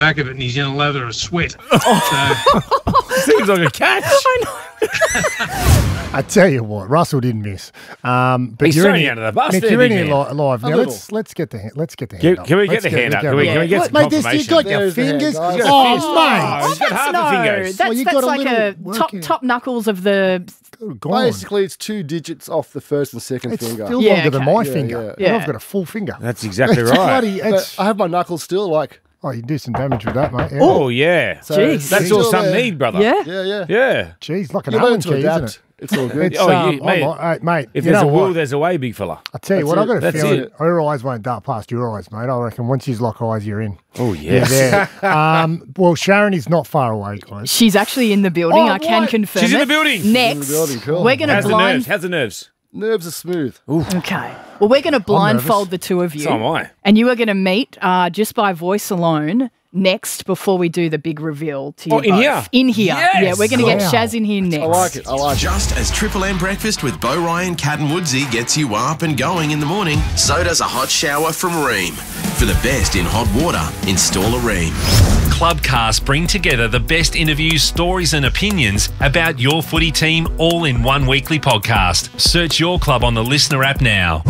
back of it and he's in a lather of sweat. Seems like a catch. I know. I tell you what, Russell didn't miss. But He's you're throwing in you under the bus Nick, there, you're in big here man. live. Now little. let's get the hand up. Can we get the hand up? Can we get some mate, this, you confirmation? got your There's the hand, fingers. guys. He's got a fist. Oh, Oh, mate. he's got half the fingers. Well, you That's got a like little a working- top knuckles of the. Gone. Basically, it's 2 digits off the first and second It's finger. still Yeah, longer than okay. my Yeah, finger. yeah. And I've got a full finger. That's exactly It's right. bloody- But it's- I have my knuckles still, like, oh, you can do some damage with that, mate. Yeah. Oh, yeah. so Jeez. That's still all some there. need, brother. Yeah. Yeah. Yeah. Jeez, like an You Allen learn key, to isn't adapt. it? It's all good. It's, Oh, you- mate, mate, If you there's know a will, what? there's a way, big fella. I tell you what, That's I've got a That's feeling it. her eyes won't dart past your eyes, mate. I reckon once you lock eyes, you're in. Oh, You're yes. there. Well, Sharon is not far away, guys. She's actually in the building. Oh, I can what? confirm. She's in it. the building. Next, She's in the building, cool. we're going to How's the nerves? blind. How's the nerves? Nerves are smooth. Okay. Well, we're going to blindfold the two of you. So am I. And you are going to meet just by voice alone next before we do the big reveal to you. Oh, in both. here? In here. Yes. Yeah, we're going to get Wow. Shaz in here next. I like it. I like it. Just as Triple M Breakfast with Bo Ryan, Cat and Woodsy gets you up and going in the morning, so does a hot shower from Ream. For the best in hot water, install a Ream. Clubcast bring together the best interviews, stories and opinions about your footy team all in one weekly podcast. Search your club on the Listener app now.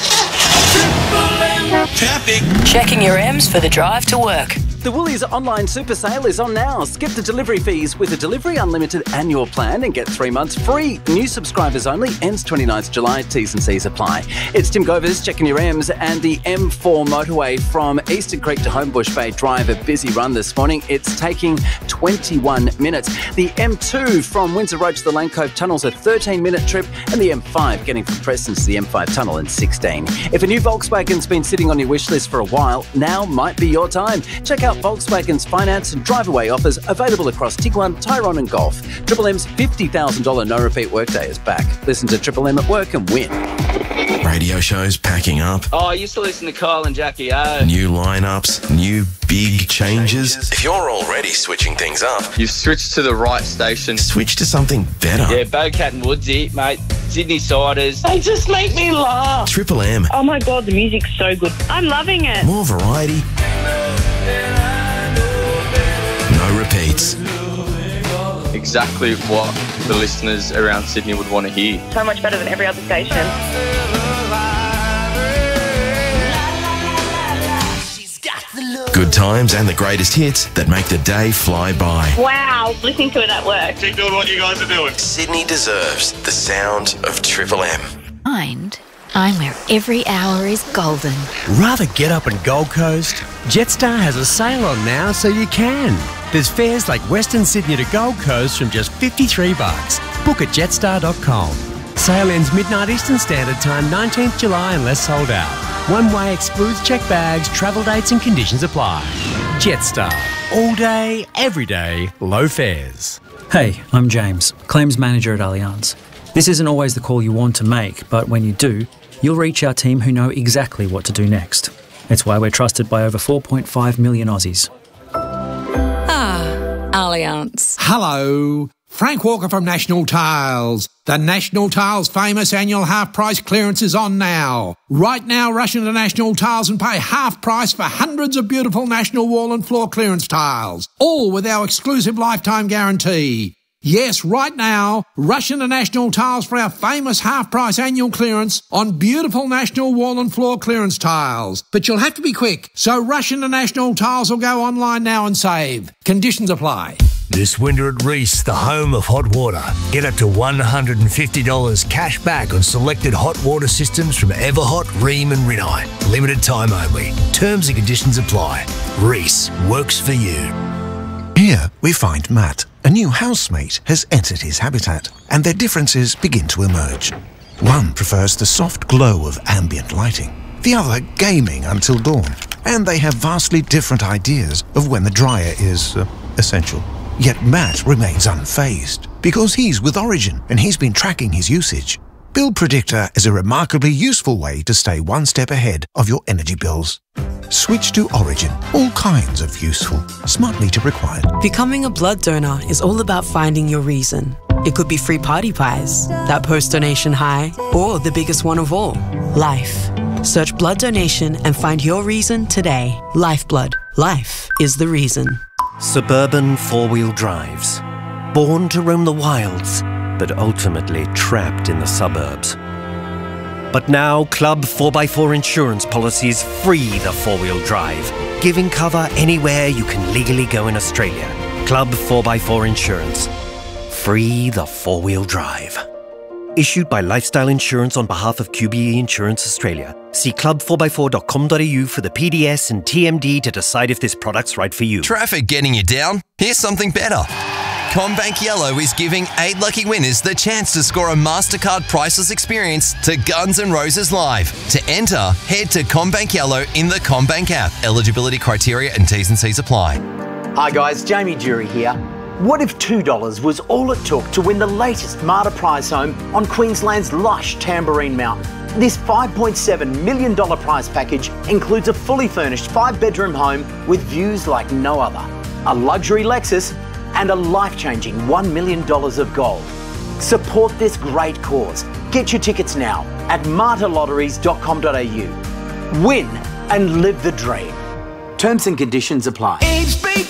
Traffic. Checking your M's for the drive to work. The Woolies online super sale is on now. Skip the delivery fees with a Delivery Unlimited annual plan and get 3 months free. New subscribers only. Ends 29th July. T's and C's apply. It's Tim Govers checking your M's, and the M4 motorway from Eastern Creek to Homebush Bay Drive, a busy run this morning. It's taking 21 minutes. The M2 from Windsor Road to the Lane Cove Tunnel's a 13-minute trip, and the M5 getting from Preston to the M5 Tunnel in 16. If a new Volkswagen's been sitting on your wish list for a while, now might be your time. Check out Volkswagen's finance and drive-away offers available across Tiguan, Tyrone and Golf. Triple M's $50,000 no-repeat workday is back. Listen to Triple M at work and win. Radio shows packing up. Oh, I used to listen to Kyle and Jackie O. New lineups, new big changes. If you're already switching things up, You've switched to the right station. switch to something better. Yeah, Bo, Cat and Woodsy, mate. Sydney Siders. They just make me laugh. Triple M. Oh my God, the music's so good. I'm loving it. More variety. No repeats. Exactly what the listeners around Sydney would want to hear. So much better than every other station. Good times and the greatest hits that make the day fly by. Wow, listening to it at work. Keep doing what you guys are doing. Sydney deserves the sound of Triple M. Mind, I'm where every hour is golden. Rather get up in Gold Coast? Jetstar has a sale on now so you can. There's fares like Western Sydney to Gold Coast from just $53. Book at jetstar.com. Sale ends midnight Eastern Standard Time, 19th July unless sold out. One way excludes check bags, travel dates and conditions apply. Jetstar. All day, every day, low fares. Hey, I'm James, Claims Manager at Allianz. This isn't always the call you want to make, but when you do, you'll reach our team who know exactly what to do next. It's why we're trusted by over 4.5 million Aussies. Allianz. Hello, Frank Walker from National Tiles. The National Tiles famous annual half price clearance is on now. Right now, rush into National Tiles and pay half price for hundreds of beautiful National wall and floor clearance tiles, all with our exclusive lifetime guarantee. Yes, right now, rush into National Tiles for our famous half-price annual clearance on beautiful National wall and floor clearance tiles. But you'll have to be quick, so rush into National Tiles or go online now and save. Conditions apply. This winter at Reese, the home of hot water. Get up to $150 cash back on selected hot water systems from Everhot, Ream and Rinnai. Limited time only. Terms and conditions apply. Reese works for you. Here we find Matt. A new housemate has entered his habitat, and their differences begin to emerge. One prefers the soft glow of ambient lighting, the other gaming until dawn, and they have vastly different ideas of when the dryer is essential. Yet Matt remains unfazed, because he's with Origin and he's been tracking his usage. Bill Predictor is a remarkably useful way to stay one step ahead of your energy bills. Switch to Origin. All kinds of useful, smart meter required. Becoming a blood donor is all about finding your reason. It could be free party pies, that post-donation high, or the biggest one of all, life. Search blood donation and find your reason today. Lifeblood. Life is the reason. Suburban four-wheel drives. Born to roam the wilds, but ultimately trapped in the suburbs. But now, Club 4x4 insurance policies free the four-wheel drive, giving cover anywhere you can legally go in Australia. Club 4x4 Insurance. Free the four-wheel drive. Issued by Lifestyle Insurance on behalf of QBE Insurance Australia. See club4x4.com.au for the PDS and TMD to decide if this product's right for you. Traffic getting you down? Here's something better. CommBank Yellow is giving 8 lucky winners the chance to score a MasterCard priceless experience to Guns N' Roses Live. To enter, head to CommBank Yellow in the CommBank app. Eligibility criteria and T's and C's apply. Hi guys, Jamie Jury here. What if $2 was all it took to win the latest Marta prize home on Queensland's lush Tamborine Mountain? This $5.7 million prize package includes a fully furnished 5-bedroom home with views like no other, a luxury Lexus, and a life-changing $1 million of gold. Support this great cause. Get your tickets now at martalotteries.com.au. Win and live the dream. Terms and conditions apply. HB